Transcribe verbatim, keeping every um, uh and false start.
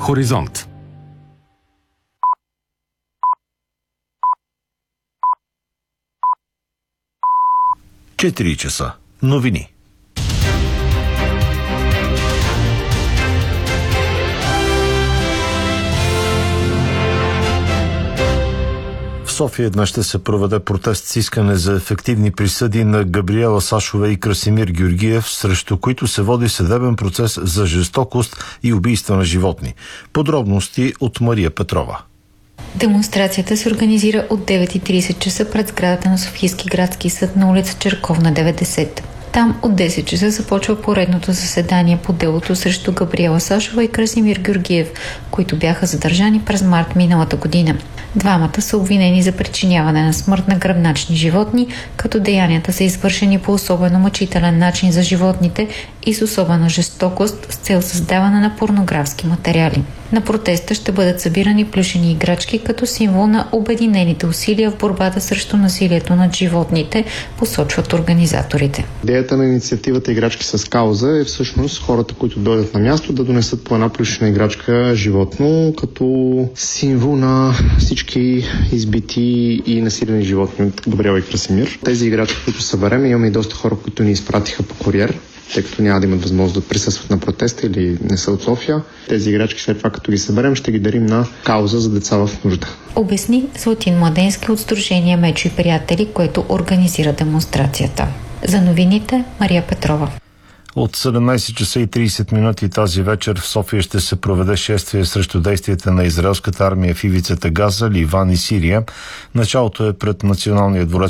Хоризонт. четири часа. Новини. В София днес ще се проведе протест с искане за ефективни присъди на Габриела Сашова и Красимир Георгиев, срещу които се води съдебен процес за жестокост и убийства на животни. Подробности от Мария Петрова. Демонстрацията се организира от девет и трийсет часа пред сградата на Софийски градски съд на улица Черковна деветдесет. Там от десет часа започва поредното заседание по делото срещу Габриела Сашова и Красимир Георгиев, които бяха задържани през март миналата година. Двамата са обвинени за причиняване на смърт на гръбначни животни, като деянията са извършени по особено мъчителен начин за животните и с особена жестокост с цел създаване на порнографски материали. На протеста ще бъдат събирани плюшени играчки като символ на обединените усилия в борбата срещу насилието над животните, посочват организаторите. Идеята на инициативата Играчки с кауза е всъщност хората, които дойдат на място, да донесат по една плюшена играчка животно, като символ на всички избити и насилени животни от Габриела и Красимир. Тези играчки, които съберем, имаме и доста хора, които ни изпратиха по куриер, тъй като няма да имат възможност да присъстват на протеста или не са от София. Тези играчки след това, като ги съберем, ще ги дарим на кауза за деца в нужда. Обясни Златин Младенски от Сдружение Мечо и приятели, което организира демонстрацията. За новините Мария Петрова. От седемнайсет часа и трийсет минути тази вечер в София ще се проведе шествие срещу действията на израелската армия в ивицата Газа, Ливан и Сирия. Началото е пред Националния дворец